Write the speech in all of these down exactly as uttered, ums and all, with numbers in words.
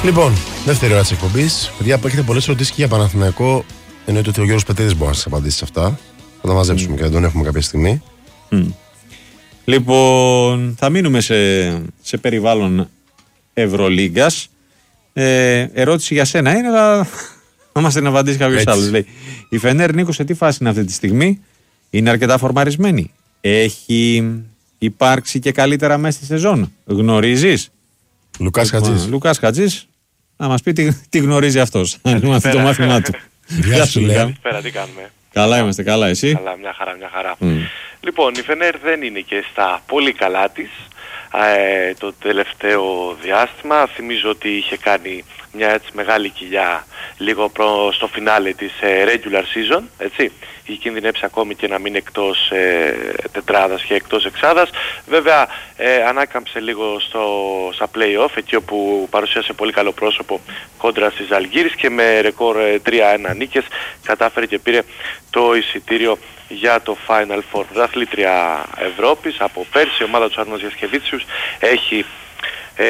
Λοιπόν, δεύτερη ώρα της εκπομπής. Παιδιά, που έχετε πολλές ερωτήσεις και για Παναθηναϊκό, εννοείται ότι ο Γιώργος Πετρίδης μπορεί να σας απαντήσει σε αυτά. Θα τα μαζέψουμε mm. και δεν τον έχουμε κάποια στιγμή. Mm. Λοιπόν, θα μείνουμε σε, σε περιβάλλον Ευρωλίγκας. Ε, ερώτηση για σένα είναι, αλλά θα μας την απαντήσει κάποιος άλλος. Λέει, η Φενέρ, Νίκο, σε τι φάση είναι αυτή τη στιγμή? Είναι αρκετά φορμαρισμένη? Έχει υπάρξει και καλύτερα μέσα στη σεζόν? Γνωρίζεις? Λουκάς Χατζής. Λουκάς Χατζής, να μας πει τι, τι γνωρίζει αυτός. Αν μάθει το μάθημά του. Γεια σου, Λουκά. Καλησπέρα, τι κάνουμε? Καλά είμαστε, καλά, εσύ? Καλά, μια χαρά, μια χαρά. Mm. Λοιπόν, η Φενέρ δεν είναι και στα πολύ καλά της ε, το τελευταίο διάστημα. Θυμίζω ότι είχε κάνει μια έτσι μεγάλη κοιλιά λίγο προ, στο φινάλε της ε, regular season, έτσι. Είχε κινδυνεύσει ακόμη και να μείνει εκτός ε, τετράδας και εκτός εξάδας. Βέβαια ε, ανάκαμψε λίγο στο, στα play-off, εκεί όπου παρουσίασε πολύ καλό πρόσωπο κόντρα στις Ζαλγκίρις και με ρεκόρ ε, τρία ένα νίκες κατάφερε και πήρε το εισιτήριο για το Final Four. Πρωταθλήτρια Ευρώπης από πέρσι. Η ομάδα του Άρνος Γιασκεβίτσιους έχει ε,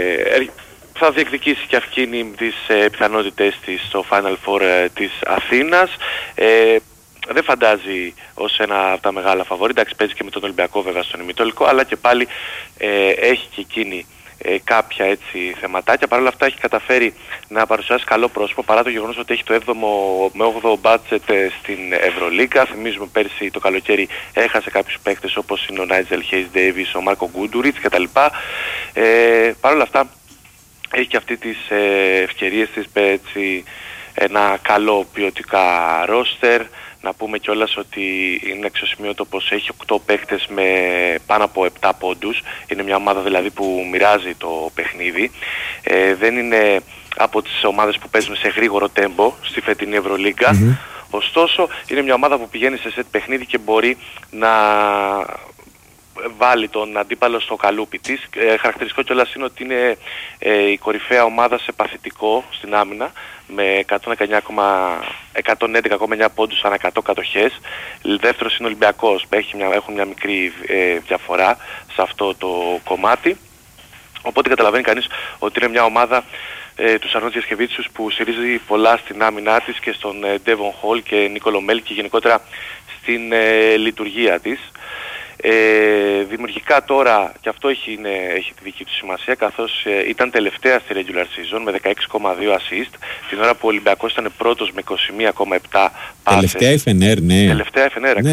θα διεκδικήσει και αυτήν τις ε, πιθανότητες της στο Final Four ε, της Αθήνας. Ε, δεν φαντάζει ως ένα από τα μεγάλα φαβορί. Εντάξει, παίζει και με τον Ολυμπιακό βέβαια στον ημιτελικό, αλλά και πάλι ε, έχει και εκείνη ε, κάποια έτσι θεματάκια. Παρ' όλα αυτά έχει καταφέρει να παρουσιάσει καλό πρόσωπο, παρά το γεγονός ότι έχει το έβδομο με όγδοο μπάτσετ ε, στην Ευρωλίγκα. Θυμίζουμε πέρσι το καλοκαίρι έχασε κάποιους παίκτες όπως είναι ο Νάιτζελ Χέις Ντέιβις, ο Μάρκο Γκούντουριτς κτλ. Ε, παρ' όλα αυτά έχει και αυτή τις ε, ευκαιρίες της, έτσι, ένα καλό ποιοτικά ρόστερ. Να πούμε κιόλας ότι είναι αξιοσημείωτο πως έχει οκτώ παίκτες με πάνω από επτά πόντους. Είναι μια ομάδα δηλαδή που μοιράζει το παιχνίδι. Ε, δεν είναι από τις ομάδες που παίζουν σε γρήγορο τέμπο στη φετινή Ευρωλίγκα. Mm-hmm. Ωστόσο είναι μια ομάδα που πηγαίνει σε σετ παιχνίδι και μπορεί να βάλει τον αντίπαλο στο καλούπι της. Ε, χαρακτηριστικό κιόλας είναι ότι είναι ε, η κορυφαία ομάδα σε παθητικό στην άμυνα με εκατόν έντεκα κόμμα εννιά πόντους ανά εκατό κατοχές. Δεύτερος είναι ο Ολυμπιακός, έχει μια, έχουν μια μικρή ε, διαφορά σε αυτό το κομμάτι. Οπότε καταλαβαίνει κανείς ότι είναι μια ομάδα ε, του Σαρνός Γιασκεβίτσιους που στηρίζει πολλά στην άμυνά της και στον Ντέβον Χολ και Νίκολο Μέλ και γενικότερα στην ε, λειτουργία της. Ε, δημιουργικά τώρα, και αυτό έχει, είναι, έχει τη δική του σημασία, καθώς ε, ήταν τελευταία στη regular season με δεκαέξι κόμμα δύο assist, την ώρα που ο Ολυμπιακός ήταν πρώτος με είκοσι ένα κόμμα επτά passes. Τελευταία η Φενέρ, ναι. Τελευταία η Φενέρ, ναι.